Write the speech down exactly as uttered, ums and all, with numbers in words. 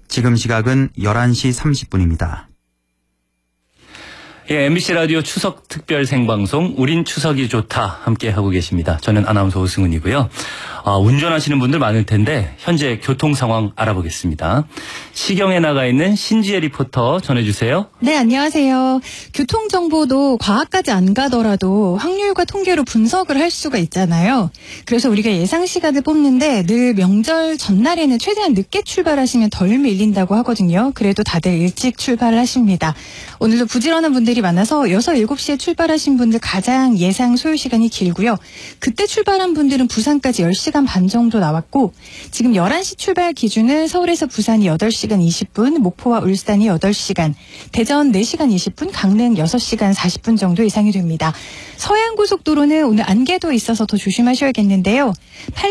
지금 시각은 열한 시 삼십 분입니다. 예, 엠비씨 라디오 추석 특별 생방송 우린 추석이 좋다 함께하고 계십니다. 저는 아나운서 오승훈이고요. 아, 운전하시는 분들 많을 텐데 현재 교통 상황 알아보겠습니다. 시경에 나가 있는 신지혜 리포터 전해주세요. 네, 안녕하세요. 교통정보도 과학까지 안 가더라도 확률과 통계로 분석을 할 수가 있잖아요. 그래서 우리가 예상 시간을 뽑는데 늘 명절 전날에는 최대한 늦게 출발하시면 덜 밀린다고 하거든요. 그래도 다들 일찍 출발을 하십니다. 오늘도 부지런한 분들이 많아서 여섯, 일곱 시에 출발하신 분들 가장 예상 소요시간이 길고요. 그때 출발한 분들은 부산까지 열 시간 반 정도 나왔고 지금 열한 시 출발 기준은 서울에서 부산이 여덟 시간 이십 분, 목포와 울산이 여덟 시간, 대전 네 시간 이십 분, 강릉 여섯 시간 사십 분 정도 예상이 됩니다. 서해안고속도로는 오늘 안개도 있어서 더 조심하셔야겠는데요.